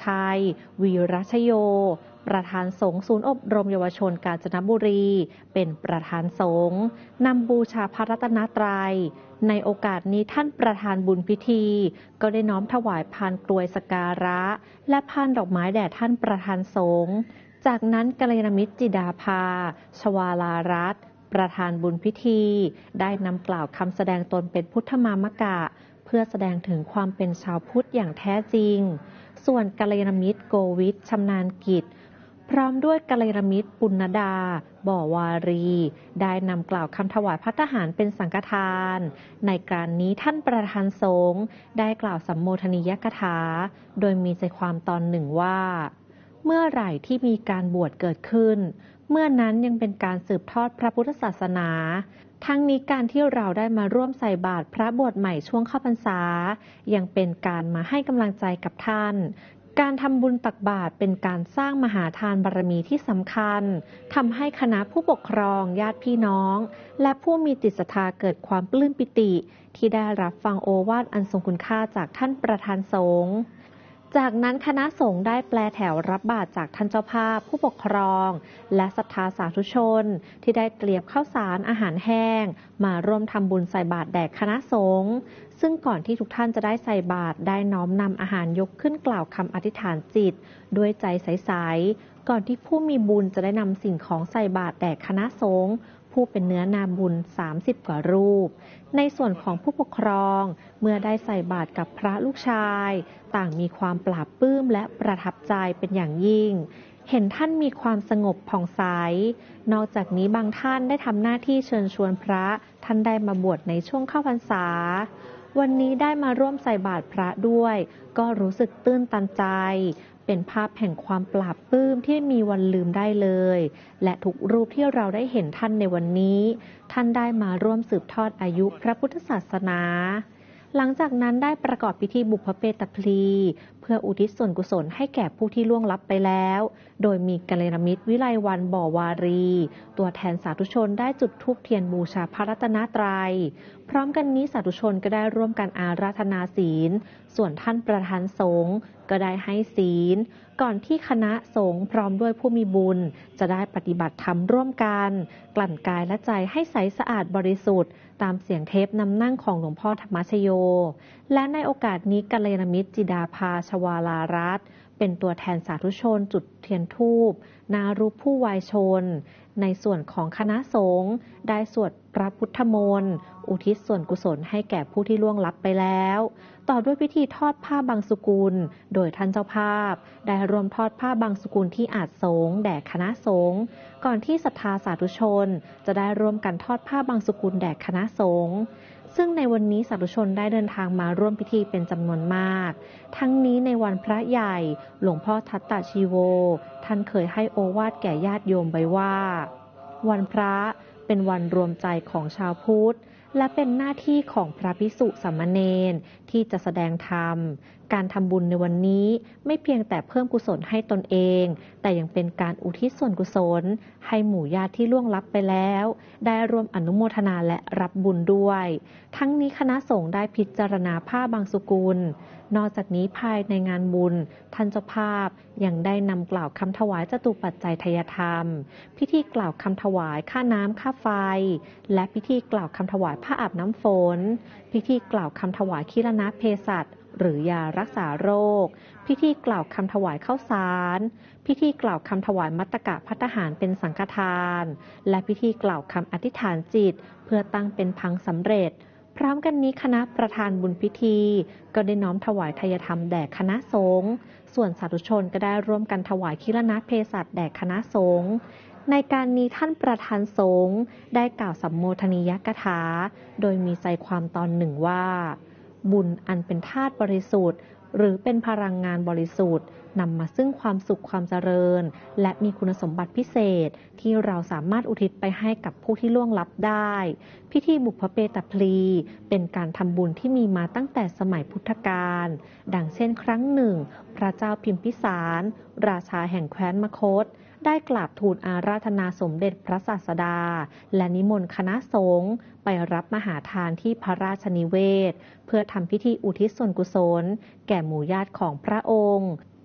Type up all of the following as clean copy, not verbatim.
ชัยวีรชโยประธานสงฆ์ศูนย์อบรมเยาวชนกาญจนบุรีเป็นประธานสงฆ์นำบูชาพระรัตนตรัยในโอกาสนี้ท่านประธานบุญพิธีก็ได้น้อมถวายพานกรวยสักการะและพานดอกไม้แด่ท่านประธานสงฆ์จากนั้นกัลยาณมิตรจิดาภาชวาลารัตน์ประธานบุญพิธีได้นำกล่าวคำแสดงตนเป็นพุทธมามกะเพื่อแสดงถึงความเป็นชาวพุทธอย่างแท้จริงส่วนกัลยาณมิตรโกวิทชำนาญกิจพร้อมด้วยกัลยาณมิตรปุณณดาบ่อวารีได้นำกล่าวคำถวายภัตตาหารเป็นสังฆทานในการนี้ท่านประธานสงฆ์ได้กล่าวสัมโมทนียกถาโดยมีใจความตอนหนึ่งว่าเมื่อไหร่ที่มีการบวชเกิดขึ้นเมื่อนั้นยังเป็นการสืบทอดพระพุทธศาสนาทั้งนี้การที่เราได้มาร่วมใส่บาตรพระบวชใหม่ช่วงเข้าพรรษายังเป็นการมาให้กำลังใจกับท่านการทำบุญตักบาตรเป็นการสร้างมหาทานบารมีที่สำคัญทำให้คณะผู้ปกครองญาติพี่น้องและผู้มีจิตศรัทธาเกิดความปลื้มปิติที่ได้รับฟังโอวาทอันทรงคุณค่าจากท่านประธานสงฆ์จากนั้นคณะสงฆ์ได้แปลแถวรับบาตรจากท่านเจ้าภาพผู้ปกครองและศรัทธาสาธุชนที่ได้เตรียมข้าวสารอาหารแห้งมาร่วมทำบุญใส่บาตรแด่คณะสงฆ์ซึ่งก่อนที่ทุกท่านจะได้ใส่บาตรได้น้อมนำอาหารยกขึ้นกล่าวคำอธิษฐานจิตด้วยใจใสๆก่อนที่ผู้มีบุญจะได้นำสิ่งของใส่บาตรแด่คณะสงฆ์ผู้เป็นเนื้อนาบุญ30กว่ารูปในส่วนของผู้ปกครองเมื่อได้ใส่บาตรกับพระลูกชายต่างมีความปลาบปลื้มและประทับใจเป็นอย่างยิ่งเห็นท่านมีความสงบผ่องใสนอกจากนี้บางท่านได้ทำหน้าที่เชิญชวนพระท่านได้มาบวชในช่วงเข้าพรรษาวันนี้ได้มาร่วมใส่บาตรพระด้วยก็รู้สึกตื้นตันใจเป็นภาพแห่งความปลาบปลื้มที่มีวันลืมได้เลยและทุกรูปที่เราได้เห็นท่านในวันนี้ท่านได้มาร่วมสืบทอดอายุพระพุทธศาสนาหลังจากนั้นได้ประกอบพิธีบุพเพตพลีเพื่ออุทิศส่วนกุศลให้แก่ผู้ที่ล่วงลับไปแล้วโดยมีกัลยาณมิตรวิไลวรรณบ่อวารีตัวแทนสาธุชนได้จุดธูปเทียนบูชาพระรัตนตรัยพร้อมกันนี้สาธุชนก็ได้ร่วมกันอาราธนาศีลส่วนท่านประธานสงฆ์ก็ได้ให้ศีลก่อนที่คณะสงฆ์พร้อมด้วยผู้มีบุญจะได้ปฏิบัติธรรมร่วมกันกลั่นกายและใจให้ใสสะอาดบริสุทธิ์ตามเสียงเทปนำนั่งของหลวงพ่อธรรมชโยและในโอกาสนี้กัลยาณมิตรจิดาภาชวาลารัตน์เป็นตัวแทนสาธุชนจุดเทียนธูปหน้ารูปผู้วายชนในส่วนของคณะสงฆ์ได้สวดพระพุทธมนต์อุทิศส่วนกุศลให้แก่ผู้ที่ล่วงลับไปแล้วต่อด้วยพิธีทอดผ้าบางสุกุลโดยท่านเจ้าภาพได้รวมทอดผ้าบางสุกุลที่อาจสงฆ์แด่คณะสงฆ์ก่อนที่ศรัทธาสาธุชนจะได้ร่วมกันทอดผ้าบางสุกุลแด่คณะสงฆ์ซึ่งในวันนี้สาธุชนได้เดินทางมาร่วมพิธีเป็นจำนวนมากทั้งนี้ในวันพระใหญ่หลวงพ่อทัตตชีโวท่านเคยให้โอวาทแก่ญาติโยมไว้ว่าวันพระเป็นวันรวมใจของชาวพุทธและเป็นหน้าที่ของพระภิกษุสามเณรที่จะแสดงธรรมการทำบุญในวันนี้ไม่เพียงแต่เพิ่มกุศลให้ตนเองแต่ยังเป็นการอุทิศส่วนกุศลให้หมู่ญาติที่ล่วงลับไปแล้วได้ร่วมอนุโมทนาและรับบุญด้วยทั้งนี้คณะสงฆ์ได้พิจารณาผ้าบางสุกุลนอกจากนี้ภายในงานบุญท่านเจ้าภาพยังได้นำกล่าวคำถวายจตุปัจจัยทายธรรมพิธีกล่าวคำถวายค่าน้ำค่าไฟและพิธีกล่าวคำถวายผ้าอาบน้ำฝนพิธีกล่าวคำถวายคิรณเภสัชหรือยารักษาโรคพิธีกล่าวคำถวายข้าวสารพิธีกล่าวคำถวายมัตตกะภัตตาหารเป็นสังฆทานและพิธีกล่าวคำอธิษฐานจิตเพื่อตั้งเป็นพังสำเร็จพร้อมกันนี้คณะประธานบุญพิธีก็ได้น้อมถวายทายธรรมแด่คณะสงฆ์ส่วนสาธุชนก็ได้ร่วมกันถวายคิรณเภสัชแด่คณะสงฆ์ในการนี้ท่านประธานสงฆ์ได้กล่าวสัมโมทนียกถาโดยมีใจความตอนหนึ่งว่าบุญอันเป็นธาตุบริสุทธิ์หรือเป็นพลังงานบริสุทธิ์นำมาซึ่งความสุขความเจริญและมีคุณสมบัติพิเศษที่เราสามารถอุทิศไปให้กับผู้ที่ล่วงลับได้พิธีบุพเพตพลีเป็นการทำบุญที่มีมาตั้งแต่สมัยพุทธกาลดังเช่นครั้งหนึ่งพระเจ้าพิมพิสารราชาแห่งแคว้นมคธได้กราบทูลอาราธนาสมเด็จพระศาสดาและนิมนต์คณะสงฆ์ไปรับมหาทานที่พระราชนิเวศเพื่อทำพิธีอุทิศส่วนกุศลแก่หมู่ญาติของพระองค์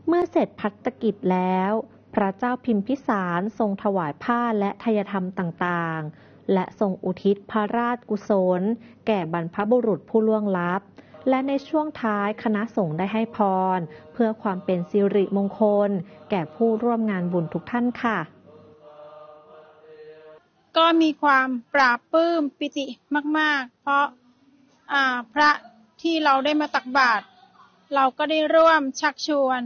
เมื่อเสร็จภัตกิจแล้ว พระเจ้าพิมพิสารทรงถวายผ้าและไทยธรรมต่างๆ และทรงอุทิศพระราชกุศลแก่บรรพบุรุษผู้ล่วงลับ และในช่วงท้ายคณะสงฆ์ได้ให้พรเพื่อความเป็นสิริมงคลแก่ผู้ร่วมงานบุญทุกท่านค่ะก็มีความปราบปลื้มปิติมากๆเพราะพระที่เราได้มาตักบาตรเราก็ได้ร่วมชักชวน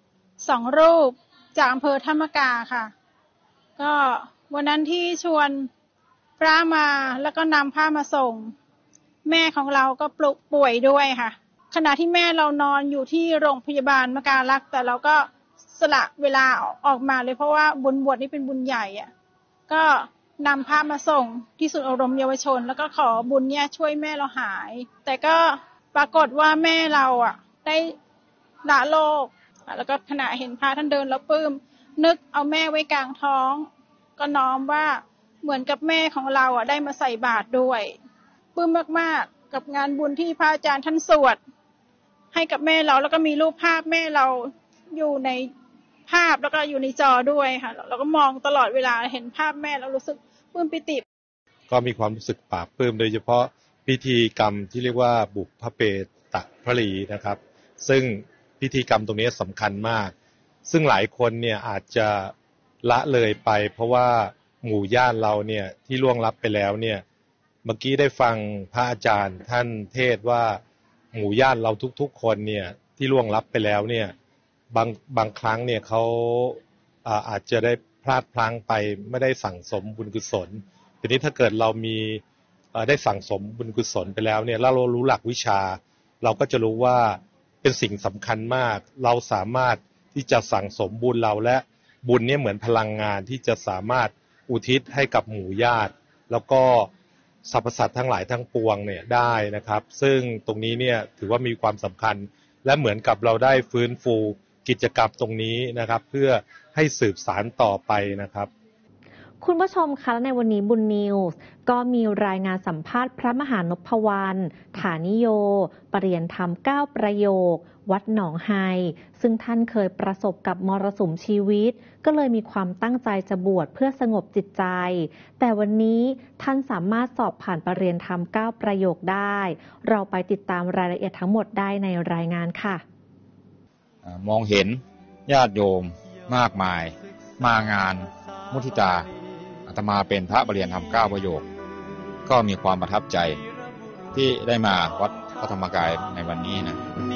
2 รูปจากอำเภอธรรมกาค่ะก็วันนั้นที่ชวนพระมาแล้วก็นำผ้ามาส่งแม่ของเราก็ป่วยด้วยค่ะขณะที่แม่เรานอนอยู่ที่โรงพยาบาลมการลักษณ์แต่เราก็สละเวลาออกมาเลยเพราะว่าบุญบวชนี่เป็นบุญใหญ่ก็นำผ้ามาส่งที่ศูนย์อบรมเยาวชนแล้วก็ขอบุญเนี่ยช่วยแม่เราหายแต่ก็ปรากฏว่าแม่เราได้ละโลกแล้วก็ขณะเห็นพระท่านเดินแล้วปลื้มนึกเอาแม่ไว้กลางท้องก็น้อมว่าเหมือนกับแม่ของเราได้มาใส่บาตรด้วยปลื้มมากๆกับงานบุญที่พระอาจารย์ท่านสวดให้กับแม่เราแล้วก็มีรูปภาพแม่เราอยู่ในภาพแล้วก็อยู่ในจอด้วยค่ะเราก็มองตลอดเวลาเห็นภาพแม่แล้วรู้สึกปลื้มปิติก็มีความรู้สึกปลาบปลื้มโดยเฉพาะพิธีกรรมที่เรียกว่าบุพเพตพลีนะครับซึ่งพิธีกรรมตรงนี้สำคัญมากซึ่งหลายคนเนี่ยอาจจะละเลยไปเพราะว่าหมู่ญาติเราเนี่ยที่ล่วงลับไปแล้วเนี่ยเมื่อกี้ได้ฟังพระอาจารย์ท่านเทศว่าหมู่ญาติเราทุกๆคนเนี่ยที่ล่วงลับไปแล้วเนี่ยบางครั้งเนี่ยเขาอาจจะได้พลาดพลั้งไปไม่ได้สั่งสมบุญกุศลทีนี้ถ้าเกิดเรามีได้สั่งสมบุญกุศลไปแล้วเนี่ยแล้วเรารู้หลักวิชาเราก็จะรู้ว่าเป็นสิ่งสำคัญมากเราสามารถที่จะสั่งสมบุญเราและบุญเนี่ยเหมือนพลังงานที่จะสามารถอุทิศให้กับหมู่ญาติแล้วก็สรรพสัตว์ทั้งหลายทั้งปวงเนี่ยได้นะครับซึ่งตรงนี้เนี่ยถือว่ามีความสำคัญและเหมือนกับเราได้ฟื้นฟูกิจกรรมตรงนี้นะครับเพื่อให้สืบสานต่อไปนะครับคุณผู้ชมคะในวันนี้บุญนิวส์ก็มีรายงานสัมภาษณ์พระมหานพวรรณฐานิโยปริยนธรรม9ประโยควัดหนองไฮซึ่งท่านเคยประสบกับมรสุมชีวิตก็เลยมีความตั้งใจจะบวชเพื่อสงบจิตใจแต่วันนี้ท่านสามารถสอบผ่านปริยนธรรม9ประโยคได้เราไปติดตามรายละเอียดทั้งหมดได้ในรายงานค่ะมองเห็นญาติโยมมากมายมางานมุทิตาอาตมาเป็นพระปริยนธรรม9ประโยคก็มีความประทับใจที่ได้มาวัดพระธรรมกายในวันนี้นะ